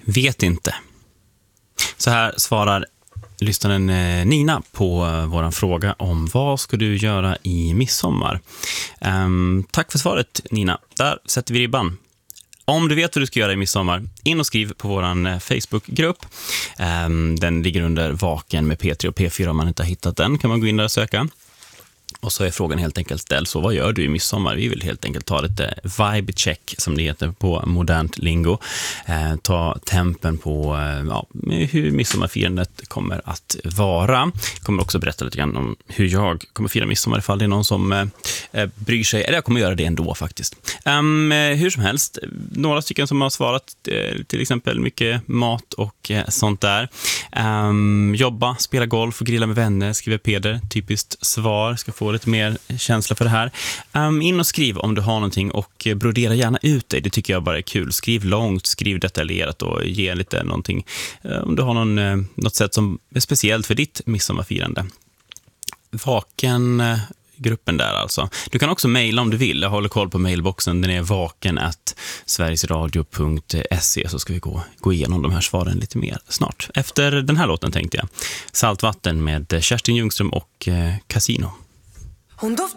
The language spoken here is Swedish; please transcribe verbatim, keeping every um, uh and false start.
Vet inte. Så här svarar lyssnaren Nina på våran fråga om vad ska du göra i midsommar. Um, tack för svaret, Nina. Där sätter vi ribban. Om du vet vad du ska göra i midsommar, in och skriv på våran Facebookgrupp. Um, den ligger under Vaken med P tre och P fyra. Om man inte har hittat den kan man gå in där och söka. Och så är frågan helt enkelt ställd, så vad gör du i midsommar? Vi vill helt enkelt ta lite vibe check, som det heter på modernt lingo. Eh, ta tempen på eh, ja, hur midsommarfirandet kommer att vara. Kommer också berätta lite grann om hur jag kommer fira midsommar ifall det är någon som eh, bryr sig. Eller jag kommer göra det ändå faktiskt. Um, hur som helst, några stycken som har svarat eh, till exempel mycket mat och eh, sånt där. Um, jobba, spela golf och grilla med vänner, skriver Peder. Typiskt svar, ska få lite mer känsla för det här. Um, in och skriv om du har någonting och brodera gärna ut dig. Det tycker jag bara är kul. Skriv långt, skriv detaljerat och ge lite någonting. Uh, om du har någon, uh, något sätt som är speciellt för ditt midsommarfirande. Vaken... Uh, gruppen där alltså. Du kan också mejla om du vill. Jag håller koll på mailboxen. Den är vaken at sverigesradio punkt se, så ska vi gå, gå igenom de här svaren lite mer snart. Efter den här låten tänkte jag. Saltvatten med Kerstin Ljungström och eh, Casino. Hon